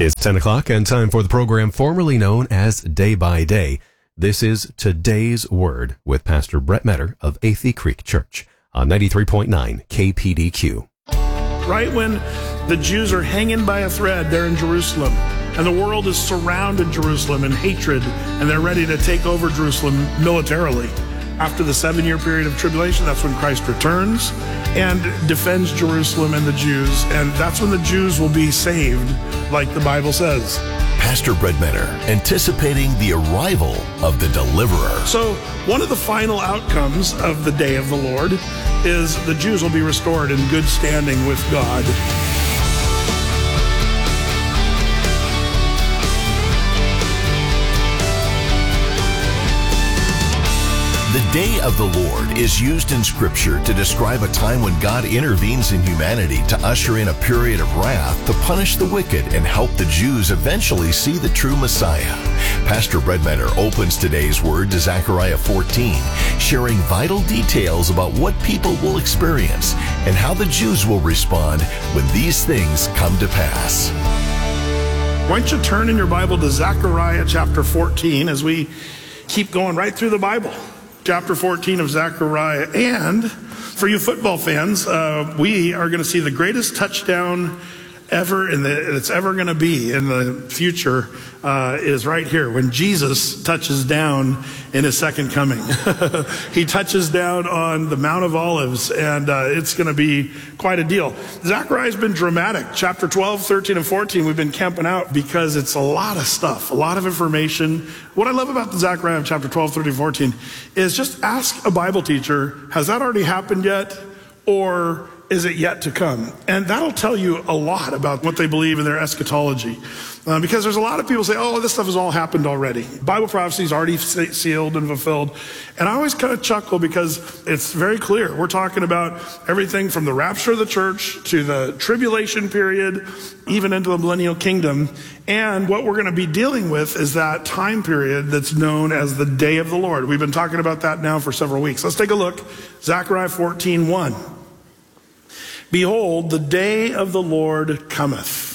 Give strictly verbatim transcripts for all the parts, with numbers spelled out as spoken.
It's ten o'clock and time for the program formerly known as Day by Day. This is Today's Word with Pastor Brett Metter of Athey Creek Church on ninety-three point nine K P D Q. Right when the Jews are hanging by a thread there in Jerusalem, and the world is surrounded Jerusalem in hatred, and they're ready to take over Jerusalem militarily. After the seven-year period of tribulation, that's when Christ returns and defends Jerusalem and the Jews, and that's when the Jews will be saved, like the Bible says. Pastor Brett Metter, anticipating the arrival of the deliverer. So one of the final outcomes of the day of the Lord is the Jews will be restored in good standing with God. The day of the Lord is used in Scripture to describe a time when God intervenes in humanity to usher in a period of wrath to punish the wicked and help the Jews eventually see the true Messiah. Pastor Brett Metter opens today's word to Zechariah fourteen, sharing vital details about what people will experience and how the Jews will respond when these things come to pass. Why don't you turn in your Bible to Zechariah chapter fourteen as we keep going right through the Bible. Chapter fourteen of Zechariah. And for you football fans, uh, we are going to see the greatest touchdown ever in the, that's ever going to be in the future uh, is right here when Jesus touches down in his second coming. He touches down on the Mount of Olives, and uh, it's going to be quite a deal. Zechariah's been dramatic. Chapter twelve, thirteen, and fourteen, we've been camping out because it's a lot of stuff, a lot of information. What I love about the Zechariah of chapter twelve, thirteen, fourteen is just ask a Bible teacher, has that already happened yet? Or is it yet to come? And that'll tell you a lot about what they believe in their eschatology. Uh, because there's a lot of people say, oh, this stuff has all happened already. Bible prophecy is already sealed and fulfilled. And I always kind of chuckle because it's very clear. We're talking about everything from the rapture of the church to the tribulation period, even into the millennial kingdom. And what we're going to be dealing with is that time period that's known as the day of the Lord. We've been talking about that now for several weeks. Let's take a look. Zechariah fourteen one. Behold, the day of the Lord cometh.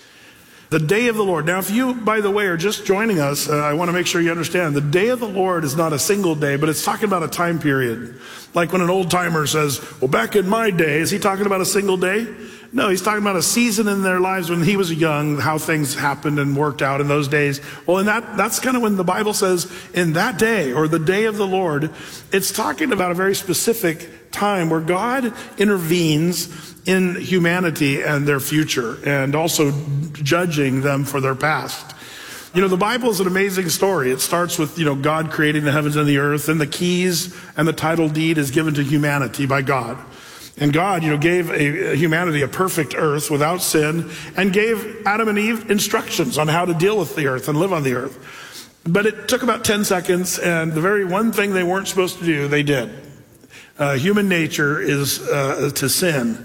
The day of the Lord. Now, if you, by the way, are just joining us, uh, I want to make sure you understand. The day of the Lord is not a single day, but it's talking about a time period. Like when an old timer says, well, back in my day, is he talking about a single day? No, he's talking about a season in their lives when he was young, how things happened and worked out in those days. Well, in that, that's kind of when the Bible says in that day or the day of the Lord, it's talking about a very specific time where God intervenes in humanity and their future and also judging them for their past. You know, the Bible is an amazing story. It starts with, you know, God creating the heavens and the earth, and the keys and the title deed is given to humanity by God. And God, you know, gave a, a humanity a perfect earth without sin and gave Adam and Eve instructions on how to deal with the earth and live on the earth. But it took about ten seconds, and the very one thing they weren't supposed to do, they did. Uh, human nature is uh, to sin.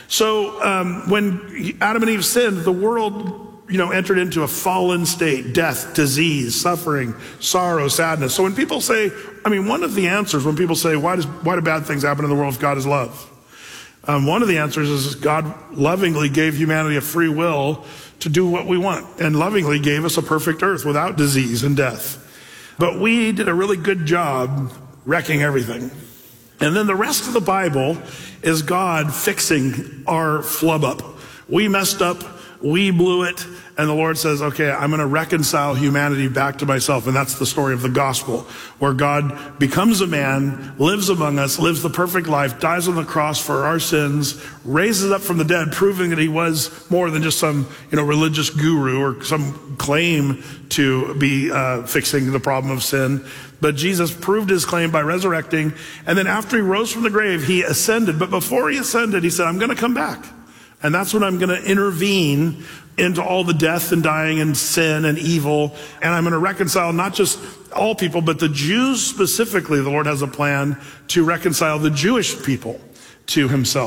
So um, when Adam and Eve sinned, the world, you know, entered into a fallen state, death, disease, suffering, sorrow, sadness. So when people say, I mean, one of the answers when people say, why does why do bad things happen in the world if God is love? Um, one of the answers is God lovingly gave humanity a free will to do what we want and lovingly gave us a perfect earth without disease and death. But we did a really good job wrecking everything. And then the rest of the Bible is God fixing our flub up. We messed up, we blew it, and the Lord says, okay, I'm going to reconcile humanity back to myself. And that's the story of the gospel, where God becomes a man, lives among us, lives the perfect life, dies on the cross for our sins, raises up from the dead, proving that he was more than just some, you know, religious guru or some claim to be uh, fixing the problem of sin. But Jesus proved his claim by resurrecting. And then after he rose from the grave, he ascended. But before he ascended, he said, I'm going to come back. And that's when I'm going to intervene into all the death and dying and sin and evil. And I'm going to reconcile not just all people, but the Jews specifically. The Lord has a plan to reconcile the Jewish people to himself.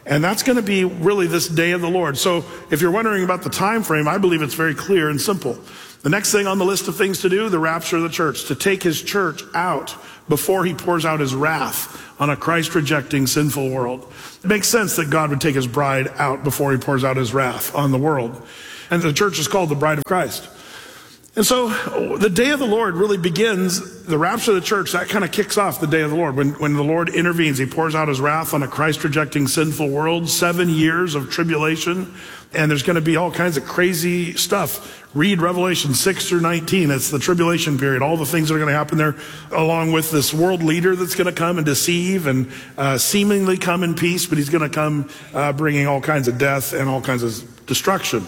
And that's going to be really this day of the Lord. So if you're wondering about the time frame, I believe it's very clear and simple. The next thing on the list of things to do, the rapture of the church, to take his church out before he pours out his wrath on a Christ-rejecting, sinful world. It makes sense that God would take his bride out before he pours out his wrath on the world. And the church is called the bride of Christ. And so the day of the Lord really begins, the rapture of the church, that kind of kicks off the day of the Lord. When, when the Lord intervenes, he pours out his wrath on a Christ-rejecting, sinful world, seven years of tribulation, and there's going to be all kinds of crazy stuff. Read Revelation six through nineteen. It's the tribulation period, all the things that are going to happen there, along with this world leader that's going to come and deceive and uh, seemingly come in peace, but he's going to come uh, bringing all kinds of death and all kinds of destruction.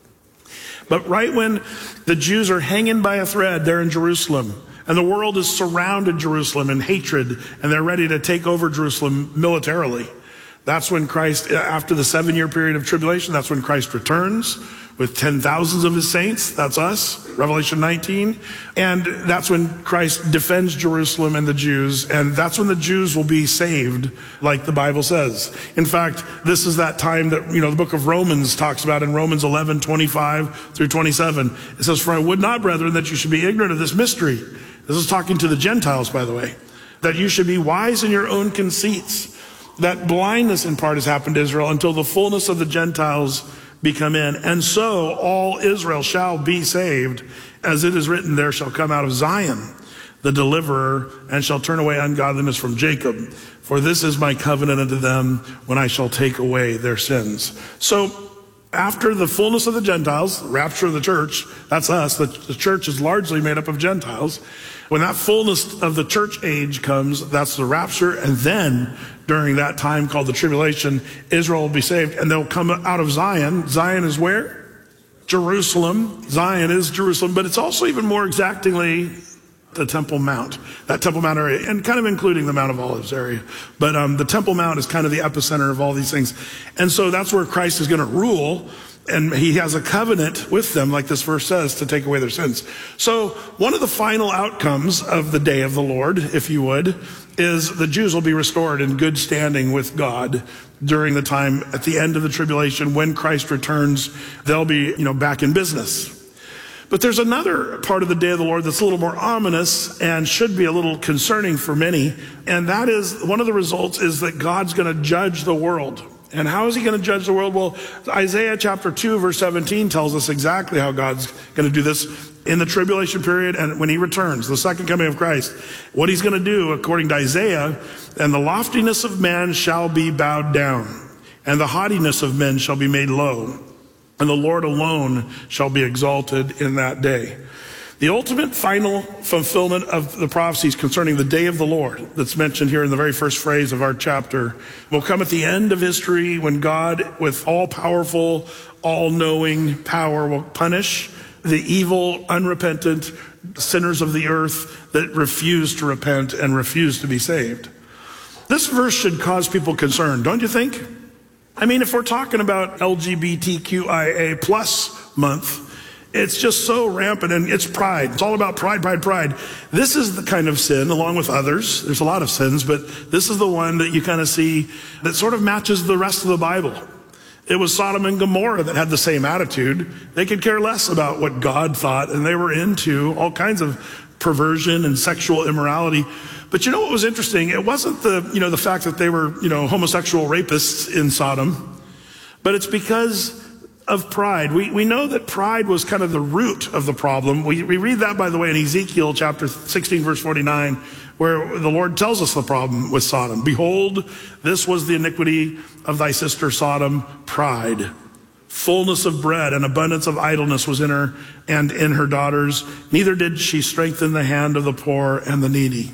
But right when the Jews are hanging by a thread there in Jerusalem, and the world is surrounded Jerusalem in hatred, and they're ready to take over Jerusalem militarily, that's when Christ, after the seven-year period of tribulation, that's when Christ returns with ten thousands of his saints. That's us, Revelation nineteen. And that's when Christ defends Jerusalem and the Jews, and that's when the Jews will be saved, like the Bible says. In fact, this is that time that, you know, the book of Romans talks about in Romans eleven, twenty-five through twenty-seven. It says, "For I would not, brethren, that you should be ignorant of this mystery." This is talking to the Gentiles, by the way. "That you should be wise in your own conceits. That blindness in part has happened to Israel until the fullness of the Gentiles be come in. And so all Israel shall be saved. As it is written, there shall come out of Zion the deliverer, and shall turn away ungodliness from Jacob. For this is my covenant unto them, when I shall take away their sins." So after the fullness of the Gentiles, rapture of the church, that's us, the, the church is largely made up of Gentiles. When that fullness of the church age comes, that's the rapture, and then during that time called the tribulation, Israel will be saved, and they'll come out of Zion. Zion is where? Jerusalem. Zion is Jerusalem, but it's also even more exactingly the Temple Mount, that Temple Mount area, and kind of including the Mount of Olives area. But um, the Temple Mount is kind of the epicenter of all these things. And so that's where Christ is going to rule, and he has a covenant with them, like this verse says, to take away their sins. So one of the final outcomes of the day of the Lord, if you would, is the Jews will be restored in good standing with God during the time at the end of the tribulation. When Christ returns, they'll be, you know, back in business. But there's another part of the day of the Lord that's a little more ominous and should be a little concerning for many. And that is, one of the results is that God's going to judge the world. And how is he going to judge the world? Well, Isaiah chapter two, verse seventeen tells us exactly how God's going to do this in the tribulation period and when he returns, the second coming of Christ. What he's going to do, according to Isaiah, "And the loftiness of man shall be bowed down, and the haughtiness of men shall be made low. And the Lord alone shall be exalted in that day." The ultimate final fulfillment of the prophecies concerning the day of the Lord that's mentioned here in the very first phrase of our chapter will come at the end of history, when God, with all-powerful, all-knowing power, will punish the evil, unrepentant sinners of the earth that refuse to repent and refuse to be saved. This verse should cause people concern, don't you think? I mean, if we're talking about L G B T Q I A plus month, it's just so rampant, and it's pride. It's all about pride, pride, pride. This is the kind of sin, along with others. There's a lot of sins, but this is the one that you kind of see that sort of matches the rest of the Bible. It was Sodom and Gomorrah that had the same attitude. They could care less about what God thought, and they were into all kinds of perversion and sexual immorality. But you know what was interesting? It wasn't the, you know, the fact that they were, you know, homosexual rapists in Sodom, but it's because of pride. We we know that pride was kind of the root of the problem. We we read that, by the way, in Ezekiel chapter sixteen, verse forty-nine, where the Lord tells us the problem with Sodom. "Behold, this was the iniquity of thy sister Sodom, pride. Fullness of bread and abundance of idleness was in her and in her daughters. Neither did she strengthen the hand of the poor and the needy."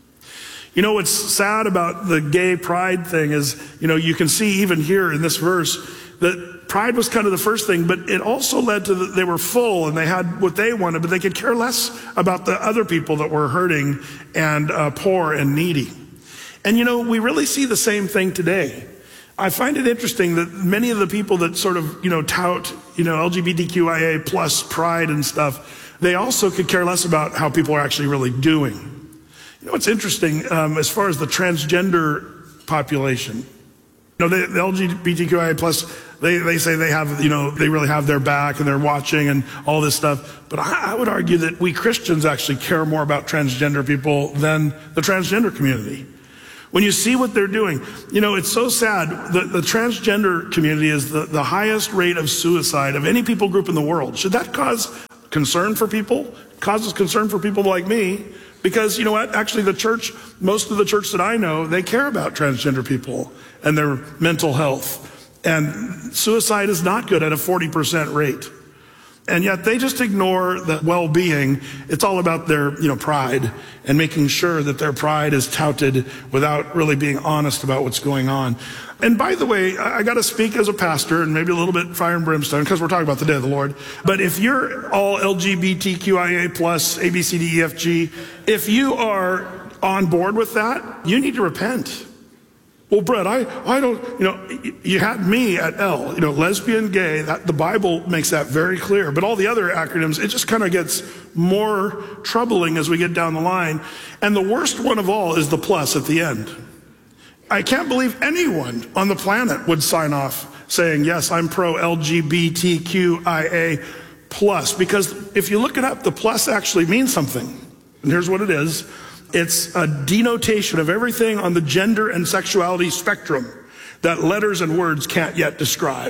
You know, what's sad about the gay pride thing is, you know, you can see even here in this verse that pride was kind of the first thing, but it also led to the, they were full and they had what they wanted, but they could care less about the other people that were hurting and uh, poor and needy. And you know, we really see the same thing today. I find it interesting that many of the people that sort of, you know, tout, you know, L G B T Q I A plus pride and stuff, they also could care less about how people are actually really doing. You know, what's interesting, um, as far as the transgender population, You know, the, the L G B T Q I A plus, they, they say they have, you know, they really have their back and they're watching and all this stuff. But I, I would argue that we Christians actually care more about transgender people than the transgender community. When you see what they're doing, you know, it's so sad. The, the transgender community is the, the highest rate of suicide of any people group in the world. Should that cause concern for people? Causes concern for people like me? Because, you know what, actually the church, most of the church that I know, they care about transgender people and their mental health. And suicide is not good at a forty percent rate. And yet they just ignore the well-being. It's all about their, you know, pride and making sure that their pride is touted without really being honest about what's going on. And by the way, I got to speak as a pastor and maybe a little bit fire and brimstone because we're talking about the day of the Lord. But if you're all L G B T Q I A plus, A B C D E F G, if you are on board with that, you need to repent. Well, Brett, I, I don't, you know, you had me at L, you know, lesbian, gay, that, the Bible makes that very clear. But all the other acronyms, it just kind of gets more troubling as we get down the line. And the worst one of all is the plus at the end. I can't believe anyone on the planet would sign off saying, yes, I'm pro L G B T Q I A plus. Because if you look it up, the plus actually means something. And here's what it is. It's a denotation of everything on the gender and sexuality spectrum that letters and words can't yet describe.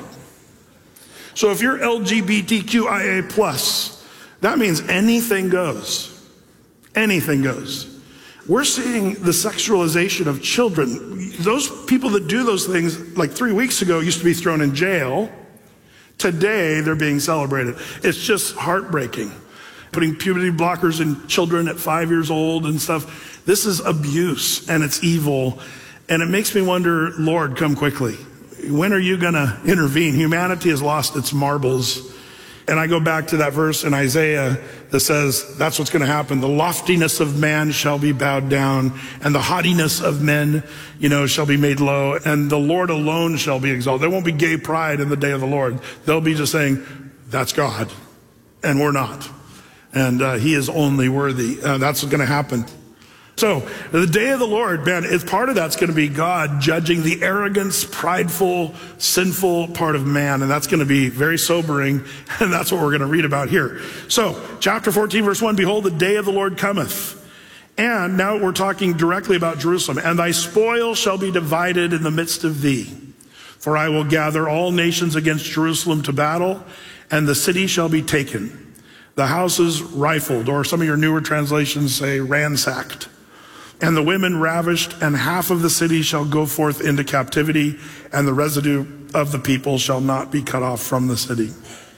So if you're L G B T Q I A plus, that means anything goes. Anything goes. We're seeing the sexualization of children. Those people that do those things like three weeks ago used to be thrown in jail. Today, they're being celebrated. It's just heartbreaking. Putting puberty blockers in children at five years old and stuff. This is abuse and it's evil. And it makes me wonder, Lord, come quickly. When are you going to intervene? Humanity has lost its marbles. And I go back to that verse in Isaiah that says that's what's going to happen. The loftiness of man shall be bowed down, and the haughtiness of men, you know, shall be made low, and the Lord alone shall be exalted. There won't be gay pride in the day of the Lord. They'll be just saying, that's God, and we're not. And uh, he is only worthy. Uh, that's what's going to happen. So the day of the Lord, man, it's part of that's going to be God judging the arrogance, prideful, sinful part of man. And that's going to be very sobering. And that's what we're going to read about here. So chapter fourteen, verse one, behold, the day of the Lord cometh. And now we're talking directly about Jerusalem. And thy spoil shall be divided in the midst of thee. For I will gather all nations against Jerusalem to battle, and the city shall be taken. The houses rifled, or some of your newer translations say ransacked. And the women ravished, and half of the city shall go forth into captivity, and the residue of the people shall not be cut off from the city.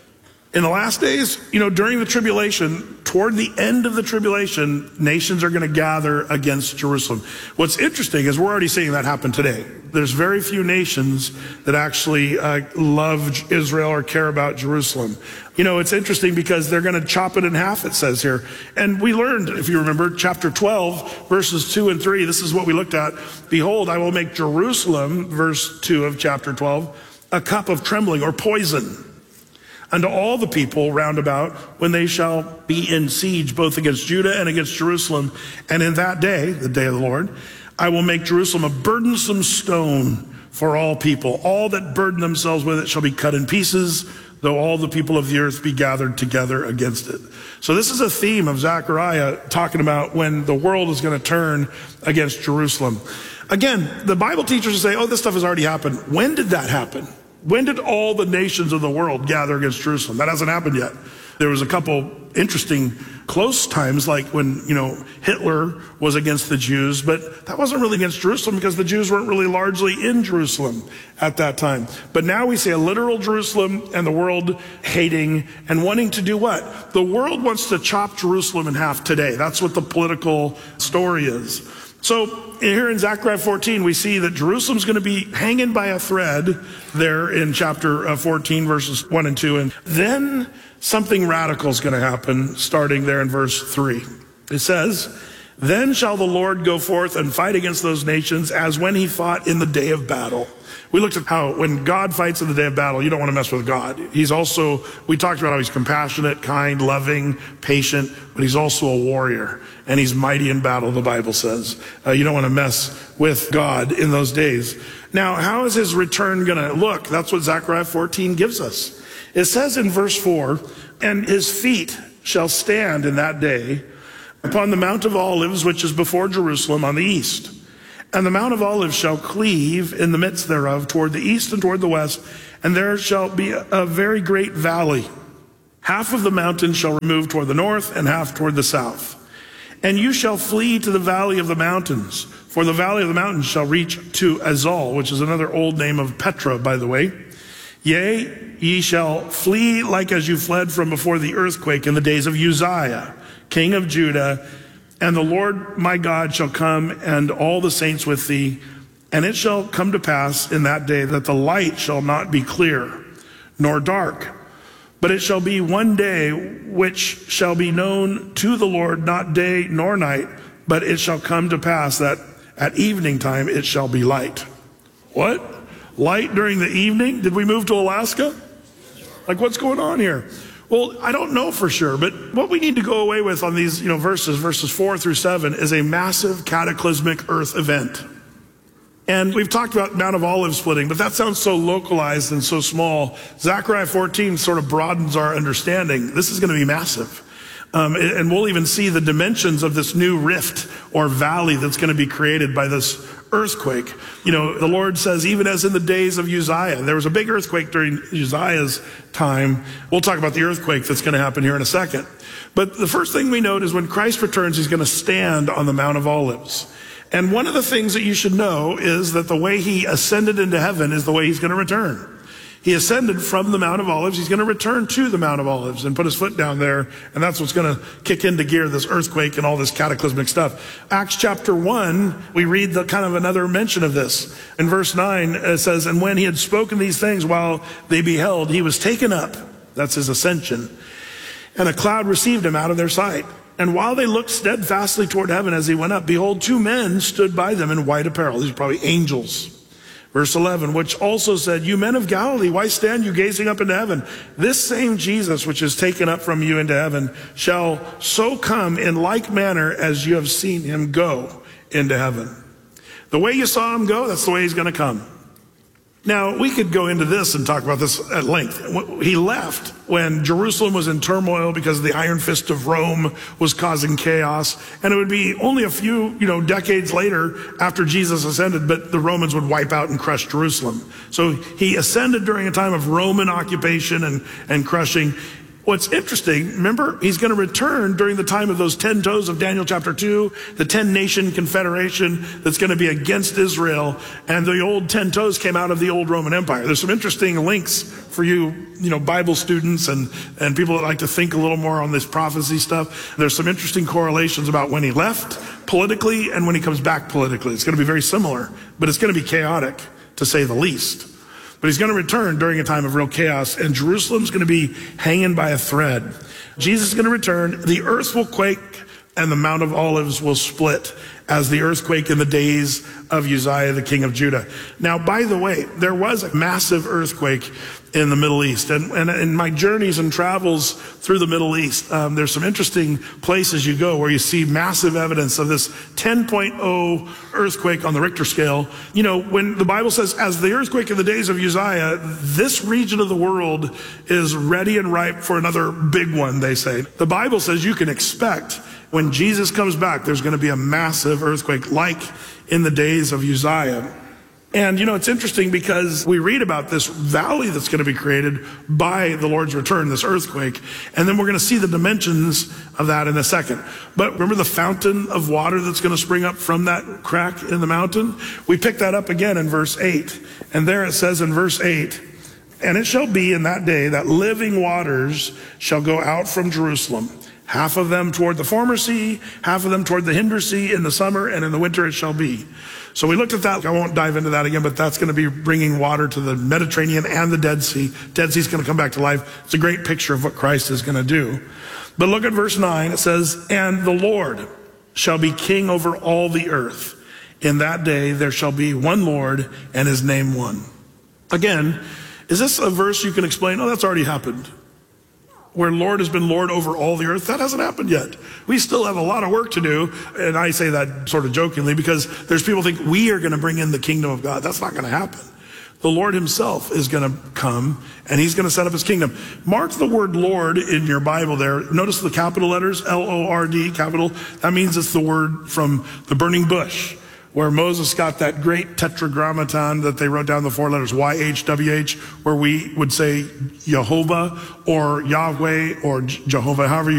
In the last days, you know, during the tribulation, toward the end of the tribulation, nations are going to gather against Jerusalem. What's interesting is we're already seeing that happen today. There's very few nations that actually uh, love Israel or care about Jerusalem. You know, it's interesting because they're going to chop it in half, it says here. And we learned, if you remember, chapter twelve, verses two and three, this is what we looked at. Behold, I will make Jerusalem, verse two of chapter twelve, a cup of trembling or poison unto all the people round about when they shall be in siege both against Judah and against Jerusalem. And in that day, the day of the Lord, I will make Jerusalem a burdensome stone for all people. All that burden themselves with it shall be cut in pieces, though all the people of the earth be gathered together against it. So this is a theme of Zechariah talking about when the world is going to turn against Jerusalem. Again, the Bible teachers say, oh, this stuff has already happened. When did that happen? When did all the nations of the world gather against Jerusalem? That hasn't happened yet. There was a couple interesting close times, like when, you know, Hitler was against the Jews, but that wasn't really against Jerusalem because the Jews weren't really largely in Jerusalem at that time. But now we see a literal Jerusalem and the world hating and wanting to do what? The world wants to chop Jerusalem in half today. That's what the political story is. So here in Zechariah fourteen, we see that Jerusalem's going to be hanging by a thread there in chapter fourteen, verses one and two. And then something radical is going to happen starting there in verse three. It says, then shall the Lord go forth and fight against those nations as when he fought in the day of battle. We looked at how when God fights in the day of battle, you don't want to mess with God. He's also, we talked about how he's compassionate, kind, loving, patient, but he's also a warrior. And he's mighty in battle, the Bible says. Uh, you don't want to mess with God in those days. Now, how is his return going to look? That's what Zechariah fourteen gives us. It says in verse four, and his feet shall stand in that day upon the Mount of Olives, which is before Jerusalem on the east. And the Mount of Olives shall cleave in the midst thereof toward the east and toward the west, and there shall be a, a very great valley. Half of the mountain shall remove toward the north, and half toward the south. And you shall flee to the valley of the mountains, for the valley of the mountains shall reach to Azal, which is another old name of Petra, by the way. Yea, ye shall flee like as you fled from before the earthquake in the days of Uzziah, king of Judah. And the Lord my God shall come, and all the saints with thee. And it shall come to pass in that day that the light shall not be clear, nor dark. But it shall be one day which shall be known to the Lord, not day nor night. But it shall come to pass that at evening time it shall be light. What? Light during the evening? Did we move to Alaska? Like, what's going on here? Well, I don't know for sure, but what we need to go away with on these, you know, verses, verses four through seven, is a massive cataclysmic earth event. And we've talked about Mount of Olives splitting, but that sounds so localized and so small. Zechariah fourteen sort of broadens our understanding. This is going to be massive. Um, and we'll even see the dimensions of this new rift or valley that's going to be created by this earthquake. You know, the Lord says, even as in the days of Uzziah, there was a big earthquake during Uzziah's time. We'll talk about the earthquake that's going to happen here in a second. But the first thing we note is when Christ returns, he's going to stand on the Mount of Olives. And one of the things that you should know is that the way he ascended into heaven is the way he's going to return. He ascended from the Mount of Olives. He's going to return to the Mount of Olives and put his foot down there. And that's what's going to kick into gear this earthquake and all this cataclysmic stuff. Acts chapter one, we read the kind of another mention of this. In verse nine, it says, and when he had spoken these things while they beheld, he was taken up. That's his ascension. And a cloud received him out of their sight. And while they looked steadfastly toward heaven as he went up, behold, two men stood by them in white apparel. These are probably angels. Verse eleven, which also said, you men of Galilee, why stand you gazing up into heaven? This same Jesus, which is taken up from you into heaven, shall so come in like manner as you have seen him go into heaven. The way you saw him go, that's the way he's going to come. Now, we could go into this and talk about this at length. He left when Jerusalem was in turmoil because the iron fist of Rome was causing chaos. And it would be only a few, you know, decades later after Jesus ascended, but the Romans would wipe out and crush Jerusalem. So he ascended during a time of Roman occupation and, and crushing. What's interesting, remember, he's going to return during the time of those ten toes of Daniel chapter two, the ten nation confederation that's going to be against Israel. And the old ten toes came out of the old Roman Empire. There's some interesting links for you, you know, Bible students and, and people that like to think a little more on this prophecy stuff. There's some interesting correlations about when he left politically and when he comes back politically. It's going to be very similar, but it's going to be chaotic, to say the least. But he's going to return during a time of real chaos, and Jerusalem's going to be hanging by a thread. Jesus is going to return. The earth will quake, and the Mount of Olives will split as the earthquake in the days of Uzziah, the king of Judah. Now, by the way, there was a massive earthquake in the Middle East. And, and in my journeys and travels through the Middle East, um, there's some interesting places you go where you see massive evidence of this ten point oh earthquake on the Richter scale. You know, when the Bible says, as the earthquake in the days of Uzziah, this region of the world is ready and ripe for another big one, they say. The Bible says you can expect when Jesus comes back, there's going to be a massive earthquake like in the days of Uzziah. And, you know, it's interesting because we read about this valley that's going to be created by the Lord's return, this earthquake. And then we're going to see the dimensions of that in a second. But remember the fountain of water that's going to spring up from that crack in the mountain? We pick that up again in verse eight. And there it says in verse eight, and it shall be in that day that living waters shall go out from Jerusalem, half of them toward the former sea, half of them toward the hinder sea. In the summer and in the winter it shall be. So we looked at that. I won't dive into that again, but that's going to be bringing water to the Mediterranean and the Dead Sea. Dead Sea is going to come back to life. It's a great picture of what Christ is going to do. But look at verse nine. It says, and the Lord shall be king over all the earth. In that day there shall be one Lord and his name one. Again, is this a verse you can explain? Oh, that's already happened. where Lord has been Lord over all the earth. That hasn't happened yet. We still have a lot of work to do. And I say that sort of jokingly because there's people who think we are going to bring in the kingdom of God. That's not going to happen. The Lord himself is going to come and he's going to set up his kingdom. Mark the word Lord in your Bible there. Notice the capital letters, L O R D, capital. That means it's the word from the burning bush, where Moses got that great tetragrammaton that they wrote down the four letters, Y H W H, where we would say Jehovah or Yahweh or Jehovah, however you